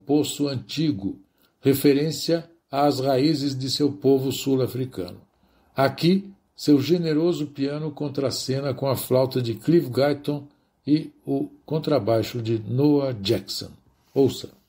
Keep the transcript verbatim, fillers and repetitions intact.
Poço Antigo, referência às raízes de seu povo sul-africano. Aqui, seu generoso piano contracena com a flauta de Cliff Guyton e o contrabaixo de Noah Jackson. Ouça!